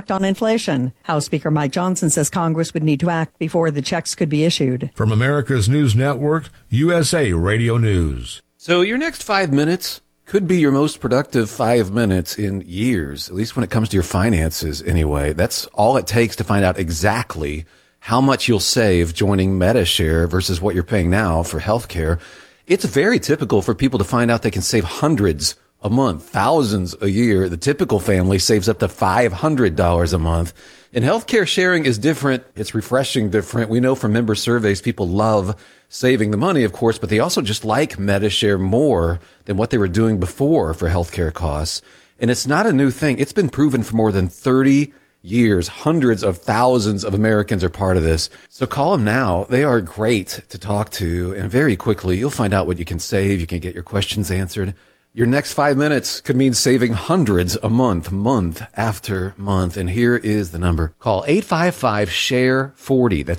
impact on inflation. House Speaker Mike Johnson says Congress would need to act before the checks could be issued. From America's News Network, USA Radio News. So your next 5 minutes could be your most productive 5 minutes in years, at least when it comes to your finances anyway. That's all it takes to find out exactly how much you'll save joining Medi-Share versus what you're paying now for healthcare. It's very typical for people to find out they can save hundreds a month, thousands a year. The typical family saves up to $500 a month. And healthcare sharing is different. It's refreshing different. We know from member surveys, people love saving the money, of course, but they also just like Medi-Share more than what they were doing before for healthcare costs. And it's not a new thing. It's been proven for more than 30 years. Hundreds of thousands of Americans are part of this. So call them now. They are great to talk to. And very quickly, you'll find out what you can save. You can get your questions answered. Your next 5 minutes could mean saving hundreds a month, month after month. And here is the number. Call 855-SHARE-40. That's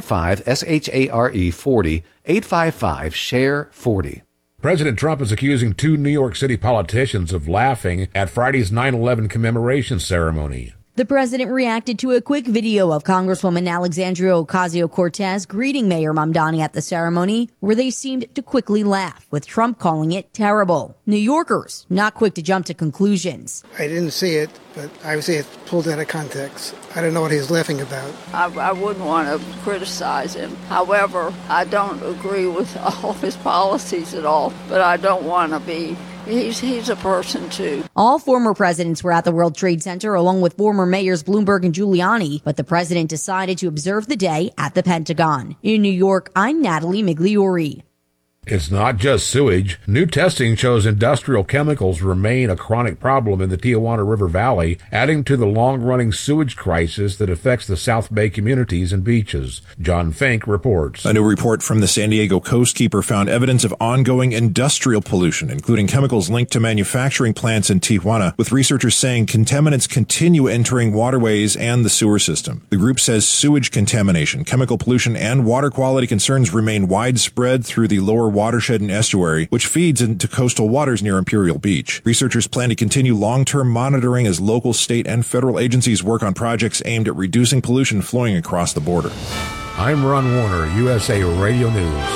855-SHARE-40. 855-SHARE-40. President Trump is accusing two New York City politicians of laughing at Friday's 9/11 commemoration ceremony. The president reacted to a quick video of Congresswoman Alexandria Ocasio-Cortez greeting Mayor Mamdani at the ceremony, where they seemed to quickly laugh, with Trump calling it terrible. New Yorkers not quick to jump to conclusions. I didn't see it, but I would say it's pulled out of context. I don't know what he's laughing about. I wouldn't want to criticize him. However, I don't agree with all of his policies at all, but I don't want to be. He's a person, too. All former presidents were at the World Trade Center, along with former mayors Bloomberg and Giuliani, but the president decided to observe the day at the Pentagon. In New York, I'm Natalie Migliori. It's not just sewage. New testing shows industrial chemicals remain a chronic problem in the Tijuana River Valley, adding to the long-running sewage crisis that affects the South Bay communities and beaches. John Fink reports. A new report from the San Diego Coastkeeper found evidence of ongoing industrial pollution, including chemicals linked to manufacturing plants in Tijuana, with researchers saying contaminants continue entering waterways and the sewer system. The group says sewage contamination, chemical pollution, and water quality concerns remain widespread through the lower watershed and estuary, which feeds into coastal waters near Imperial Beach. Researchers plan to continue long-term monitoring as local, state, and federal agencies work on projects aimed at reducing pollution flowing across the border. I'm Ron Warner, USA Radio News.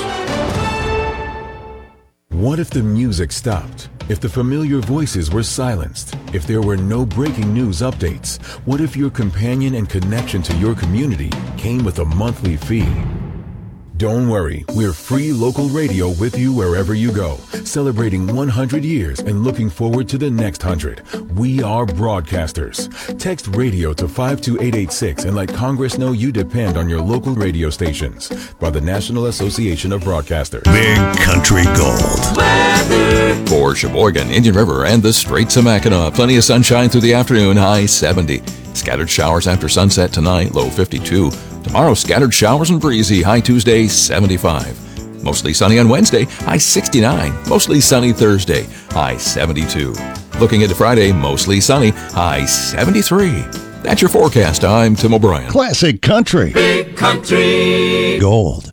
What if the music stopped? If the familiar voices were silenced? If there were no breaking news updates? What if your companion and connection to your community came with a monthly fee? Don't worry, we're free local radio with you wherever you go, celebrating 100 years and looking forward to the next 100. We are broadcasters. Text radio to 52886 and let Congress know you depend on your local radio stations. By the National Association of Broadcasters. Big Country Gold. For Sheboygan, Indian River, and the Straits of Mackinac, plenty of sunshine through the afternoon, high 70. Scattered showers after sunset tonight, low 52. Tomorrow, scattered showers and breezy, high Tuesday, 75. Mostly sunny on Wednesday, high 69. Mostly sunny Thursday, high 72. Looking into Friday, mostly sunny, high 73. That's your forecast. I'm Tim O'Brien. Classic Country. Big Country Gold.